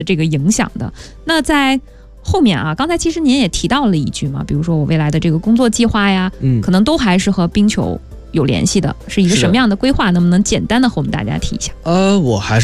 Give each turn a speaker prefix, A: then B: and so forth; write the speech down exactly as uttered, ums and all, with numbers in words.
A: 这个影响的。那在后面啊，刚才其实您也提到了一句嘛，比如说我未来的这个工作计划呀，嗯，可能都还是和冰球有联系的，是一个什么样的规划？能不能简单的和我们大家提一下？
B: 呃，我还是。